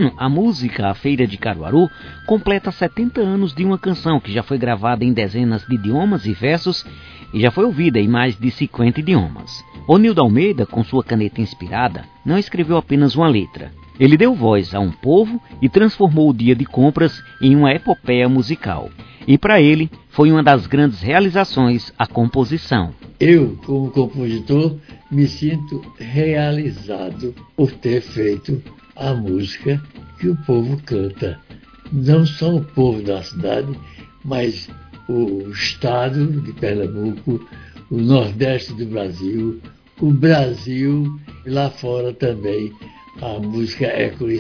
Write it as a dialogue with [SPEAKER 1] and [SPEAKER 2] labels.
[SPEAKER 1] A música A Feira de Caruaru completa 70 anos de uma canção que já foi gravada em dezenas de idiomas e versos e já foi ouvida em mais de 50 idiomas. Onildo Almeida, com sua caneta inspirada, não escreveu apenas uma letra. Ele deu voz a um povo e transformou o dia de compras em uma epopeia musical. E para ele, foi uma das grandes realizações a composição.
[SPEAKER 2] Eu, como compositor, me sinto realizado por ter feito a música que o povo canta. Não só o povo da cidade, mas o estado de Pernambuco, o Nordeste do Brasil, o Brasil e lá fora também. A música é conhecida.